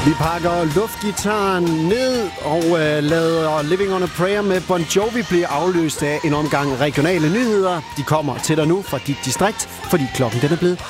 Vi pakker luftgitaren ned og lader Living on a Prayer med Bon Jovi blive afløst af en omgang regionale nyheder. De kommer til dig nu fra dit distrikt, fordi klokken den er blevet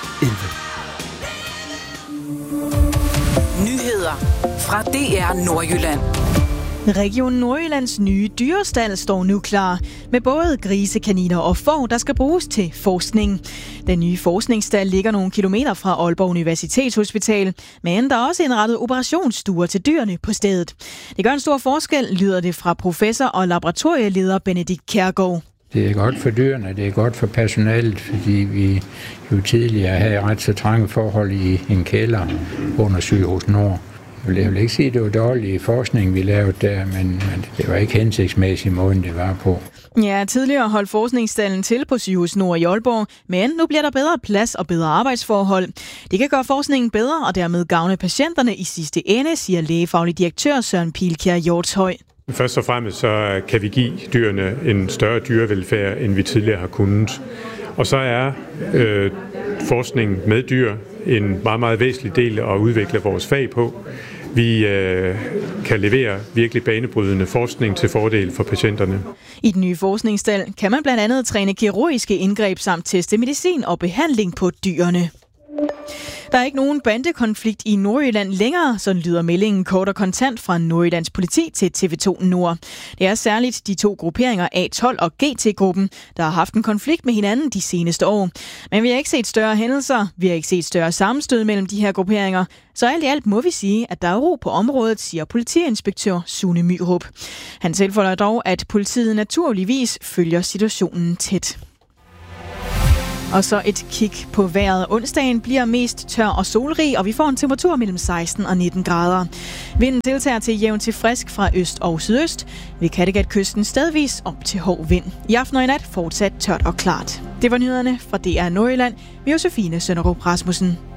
10:30. Nyheder fra DR Nordjylland. Region Nordjyllands nye dyrestald står nu klar med både grise, kaniner og får, der skal bruges til forskning. Den nye forskningsstald ligger nogle kilometer fra Aalborg Universitetshospital, men der er også indrettet operationsstuer til dyrene på stedet. Det gør en stor forskel, lyder det fra professor og laboratorieleder Benedikt Kjærgaard. Det er godt for dyrene, det er godt for personalet, fordi vi jo tidligere havde ret så trange forhold i en kælder under Sygehus Nord. Jeg vil ikke sige, at det var dårlig forskning, vi lavede der, men det var ikke hensigtsmæssigt måden, det var på. Ja, tidligere holdt forskningsstallen til på Sygehus Nord i Aalborg, men nu bliver der bedre plads og bedre arbejdsforhold. Det kan gøre forskningen bedre og dermed gavne patienterne i sidste ende, siger lægefaglig direktør Søren Pilkjær Hjortshøj. Først og fremmest så kan vi give dyrene en større dyrevelfærd, end vi tidligere har kunnet. Og så er forskning med dyr en meget, meget væsentlig del at udvikle vores fag på. Vi kan levere virkelig banebrydende forskning til fordel for patienterne. I den nye forskningsstald kan man blandt andet træne kirurgiske indgreb samt teste medicin og behandling på dyrene. Der er ikke nogen bandekonflikt i Nordjylland længere, sådan lyder meldingen kort og kontant fra Nordjyllands politi til TV2 Nord. Det er særligt de to grupperinger A12 og GT-gruppen, der har haft en konflikt med hinanden de seneste år. Men vi har ikke set større hændelser, vi har ikke set større sammenstød mellem de her grupperinger, så alt i alt må vi sige, at der er ro på området, siger politiinspektør Sune Myrup. Han tilføjer dog, at politiet naturligvis følger situationen tæt. Og så et kig på vejret. Onsdagen bliver mest tør og solrig, og vi får en temperatur mellem 16 og 19 grader. Vinden deltager til jævn til frisk fra øst og sydøst. Ved Kattegatkysten stedvis op til hård vind. I aften og i nat fortsat tørt og klart. Det var nyhederne fra DR Nordjylland med Josefine Sønderup Rasmussen.